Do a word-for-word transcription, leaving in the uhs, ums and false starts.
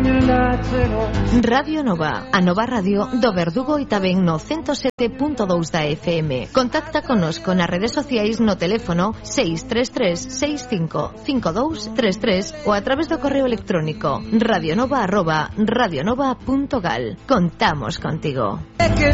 Radio Nova, a Nova Radio do Verdugo e tamén no ciento sete punto dous da F M. Contacta conosco nas redes sociais no teléfono seis tres tres seis cinco cinco dous tres tres ou a través do correo electrónico radionova arroba radionova punto gal. Contamos contigo.